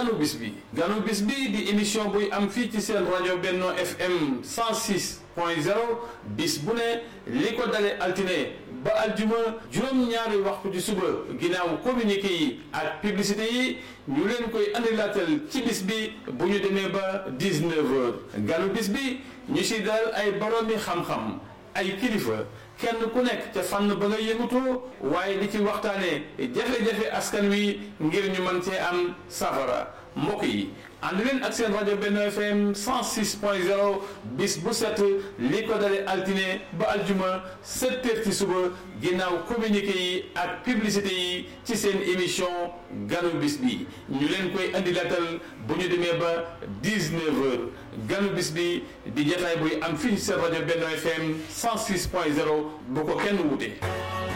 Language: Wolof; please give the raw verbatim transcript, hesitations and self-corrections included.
ganu bis bi ganu bis bi di émission buy am fii ci seen rajo Benno F M cent six point zéro bis bu ne li ko dale altine ba aljuma juróom-ñaari waxtu ci suba ginnaaw communiqué yi ak publicité yi ñu leen koy andilaatal ci bis bi bu ñu demee ba dix-neuf heures ganu bis bi ñu si dal ay boroomi xam-xam ay kilifa kenn ku nekk ca fànn ba nga yëngutoo waaye di ci waxtaane jafe-jafe askan wi ngir ñu mën cee am safara mbokk yi ànd leen ak seen rajo Benno F M cent six point zéro bis bu set li ko dale altine ba aljuma sept heures ci suba ginnaaw communiqué yi ak publicité yi ci seen émission ganu bis bi ñu leen koy andi latal bu ñu demee ba dix-neuf heures ganu bis bi di jotaay buy am fii seen rajo Benno F M cent six point zéro bu ko kenn wute.